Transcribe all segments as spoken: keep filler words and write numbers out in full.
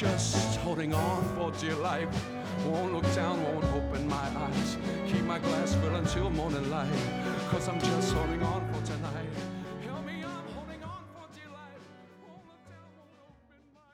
Just holding on for dear life. Won't look down, won't open my eyes. Keep my glass full until morning light. Cause I'm just holding on for tonight. Help me, I'm holding on for dear life. Won't look down, won't open my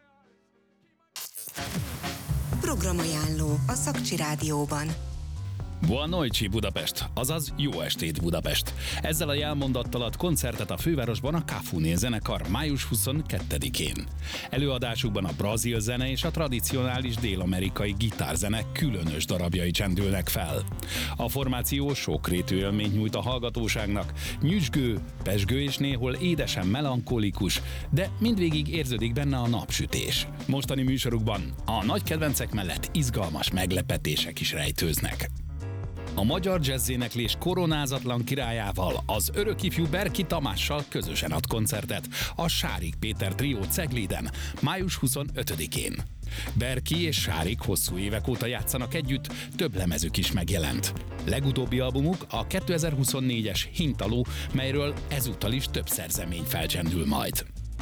eyes. Programajánló a Szakcsi Rádióban. Buona noite Budapest, azaz jó estét Budapest. Ezzel a jelmondattal ad koncertet a fővárosban a Cafuné zenekar május huszonkettedikén. Előadásukban a brazil zene és a tradicionális dél-amerikai gitárzene különös darabjai csendülnek fel. A formáció sokrétű élményt nyújt a hallgatóságnak, nyüzsgő, pezsgő és néhol édesen melankolikus, de mindvégig érződik benne a napsütés. Mostani műsorukban a nagy kedvencek mellett izgalmas meglepetések is rejtőznek. A magyar jazzéneklés koronázatlan királyával, az örökifjú Berki Tamással közösen ad koncertet a Sárik Péter trió Cegléden május huszonötödikén. Berki és Sárik hosszú évek óta játszanak együtt, több lemezük is megjelent. Legutóbbi albumuk a kétezer-huszonnégyes Hintaló, melyről ezúttal is több szerzemény felcsendül majd.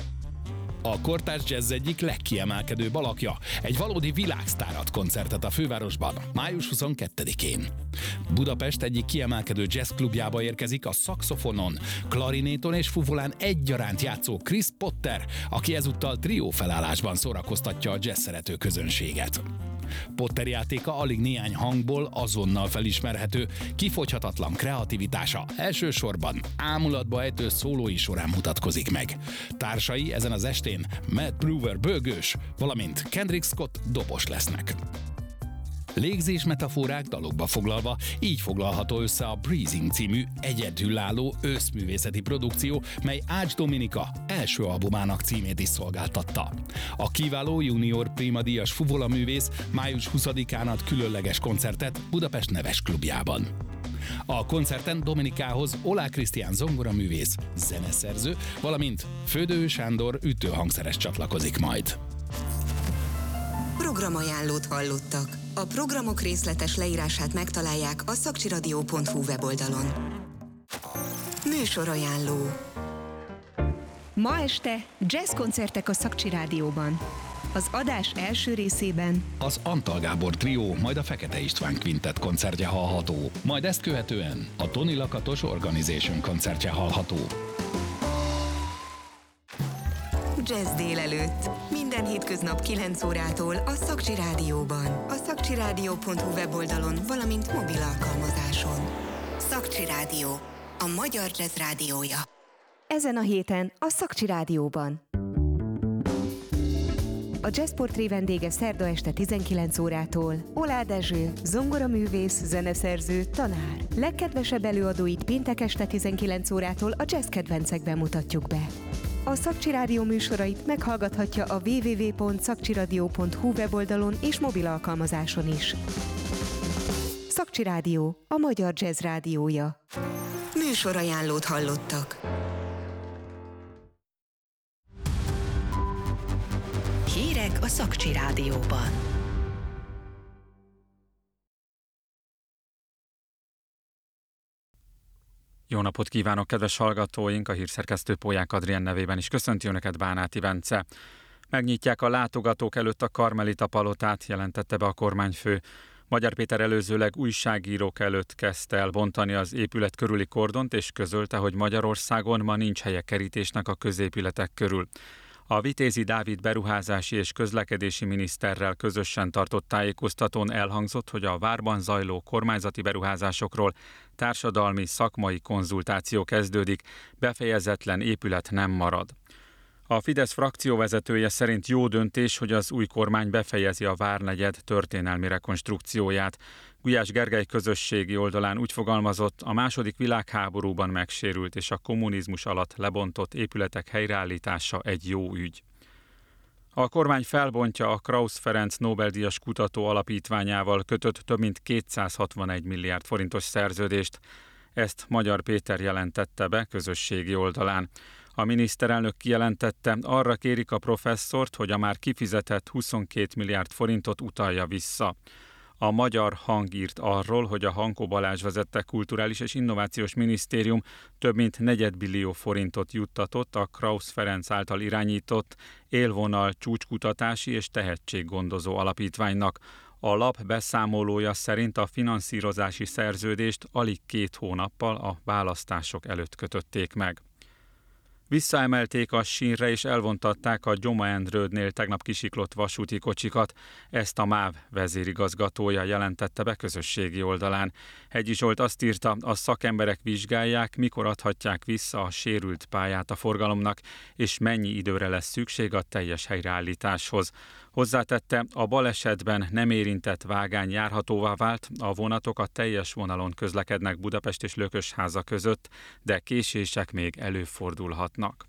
A kortárs jazz egyik legkiemelkedőbb alakja, egy valódi világsztár ad koncertet a fővárosban május huszonkettedikén. Budapest egyik kiemelkedő jazzklubjába érkezik a szaxofonon, klarinéton és fuvolán egyaránt játszó Chris Potter, aki ezúttal trió felállásban szórakoztatja a jazz szerető közönséget. Potter játéka alig néhány hangból azonnal felismerhető, kifogyhatatlan kreativitása elsősorban ámulatba ejtő szólói során mutatkozik meg. Társai ezen az estén Matt Brewer bőgős, valamint Kendrick Scott dobos lesznek. Légzés metaforák dalokba foglalva, így foglalható össze a Breezing című egyedülálló őszművészeti produkció, mely Ács Dominika első albumának címét is szolgáltatta. A kiváló junior primadíjas fuvolaművész május huszadikán ad különleges koncertet Budapest neves klubjában. A koncerten Dominikához Olá Krisztián zongoraművész, zeneszerző, valamint Födő Sándor ütőhangszeres csatlakozik majd. Programajánlót hallottak. A programok részletes leírását megtalálják a szakcsiradio pont hu weboldalon. Műsorajánló. Ma este jazzkoncertek a Szakcsi Rádióban. Az adás első részében az Antal Gábor trió, majd a Fekete István Quintet koncertje hallható, majd ezt követően a Toni Lakatos Organization koncertje hallható. Jazz délelőtt. Minden hétköznap kilenc órától a Szakcsi Rádióban. A szakcsiradio pont hu weboldalon, valamint mobil alkalmazáson. Szakcsi Rádió. A magyar jazz rádiója. ezen a héten a Szakcsi Rádióban. A Jazzportré vendége szerda este tizenkilenc órától Olá Dezső, zongoraművész, zeneszerző, tanár. Legkedvesebb előadóit péntek este tizenkilenc órától a jazz kedvencekben mutatjuk be. A Szakcsi Rádió műsorait meghallgathatja a double-u double-u double-u pont szakcsiradio pont hu weboldalon és mobil alkalmazáson is. Szakcsi Rádió, a magyar jazz rádiója. Műsorajánlót hallottak. Hírek a Szakcsi Rádióban. Jó napot kívánok, kedves hallgatóink! A hírszerkesztő Pólyák Adrien nevében is köszönti Önöket Bánáti Bence. Megnyitják a látogatók előtt a Karmelita palotát, jelentette be a kormányfő. Magyar Péter előzőleg újságírók előtt kezdte el bontani az épület körüli kordont, és közölte, hogy Magyarországon ma nincs helye kerítésnek a középületek körül. A Vitézi Dávid beruházási és közlekedési miniszterrel közösen tartott tájékoztatón elhangzott, hogy a várban zajló kormányzati beruházásokról társadalmi, szakmai konzultáció kezdődik, befejezetlen épület nem marad. A Fidesz frakcióvezetője szerint jó döntés, hogy az új kormány befejezi a Várnegyed történelmi rekonstrukcióját. Gulyás Gergely közösségi oldalán úgy fogalmazott, a második világháborúban megsérült és a kommunizmus alatt lebontott épületek helyreállítása egy jó ügy. A kormány felbontja a Krausz Ferenc Nobel-díjas kutató alapítványával kötött több mint kétszázhatvanegy milliárd forintos szerződést. Ezt Magyar Péter jelentette be közösségi oldalán. A miniszterelnök kijelentette, arra kérik a professzort, hogy a már kifizetett huszonkét milliárd forintot utalja vissza. A Magyar Hang írt arról, hogy a Hankó Balázs vezette Kulturális és Innovációs Minisztérium több mint negyedbillió forintot juttatott a Krausz Ferenc által irányított Élvonal csúcskutatási és tehetséggondozó alapítványnak. A lap beszámolója szerint a finanszírozási szerződést alig két hónappal a választások előtt kötötték meg. Visszaemelték a sínre és elvontatták a Gyoma-Endrődnél tegnap kisiklott vasúti kocsikat. Ezt a MÁV vezérigazgatója jelentette be közösségi oldalán. Hegyi Zsolt azt írta, a szakemberek vizsgálják, mikor adhatják vissza a sérült pályát a forgalomnak, és mennyi időre lesz szükség a teljes helyreállításhoz. Hozzátette, a balesetben nem érintett vágány járhatóvá vált, a vonatok a teljes vonalon közlekednek Budapest és Lökösháza között, de késések még előfordulhatnak.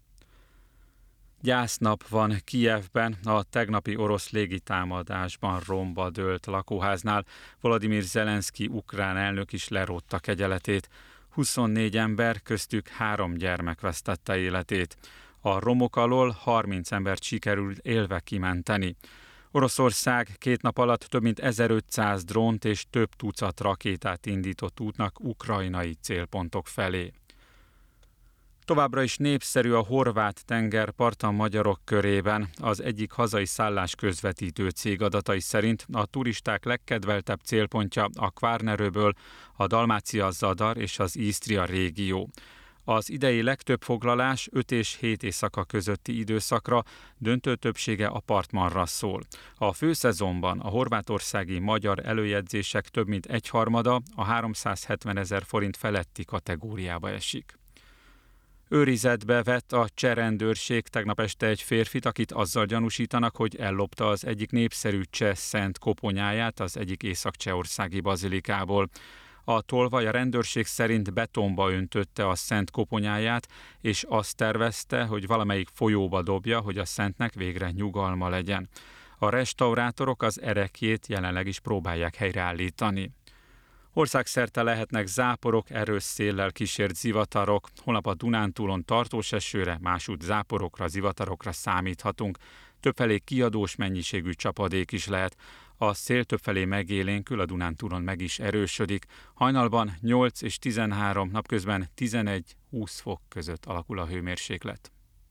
Gyásznap van Kijevben, a tegnapi orosz légitámadásban romba dőlt lakóháznál. Volodymyr Zelenszky ukrán elnök is lerótta kegyeletét. huszonnégy ember, köztük három gyermek vesztette életét. A romok alól harminc embert sikerült élve kimenteni. Oroszország két nap alatt több mint ezerötszáz drónt és több tucat rakétát indított útnak ukrajnai célpontok felé. Továbbra is népszerű a horvát tengerpart a magyarok körében. Az egyik hazai szállásközvetítő cég adatai szerint a turisták legkedveltebb célpontja a Kvárnerőből, a Dalmácia-Zadar és az Isztria régió. Az idei legtöbb foglalás öt és hét éjszaka közötti időszakra, döntő többsége apartmanra szól. A főszezonban a horvátországi magyar előjegyzések több mint egyharmada a háromszázhetvenezer forint feletti kategóriába esik. Őrizetbe vett a cseh rendőrség tegnap este egy férfit, akit azzal gyanúsítanak, hogy ellopta az egyik népszerű cseh szent koponyáját az egyik észak-csehországi bazilikából. A tolvaj a rendőrség szerint betonba öntötte a szent koponyáját, és azt tervezte, hogy valamelyik folyóba dobja, hogy a szentnek végre nyugalma legyen. A restaurátorok az erekjét jelenleg is próbálják helyreállítani. Országszerte lehetnek záporok, erős széllel kísért zivatarok. Holnap a Dunántúlon tartós esőre, másút záporokra, zivatarokra számíthatunk. Többfelé kiadós mennyiségű csapadék is lehet. A szél többfelé megélénkül, a Dunántúlon meg is erősödik. Hajnalban nyolc és tizenhárom, napközben tizenegy-húsz fok között alakul a hőmérséklet.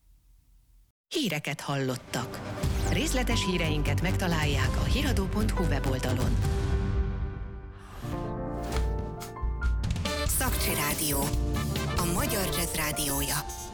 Híreket hallottak. Részletes híreinket megtalálják a hiradó pont hu weboldalon. Szakcsi Rádió. A magyar jazz rádiója.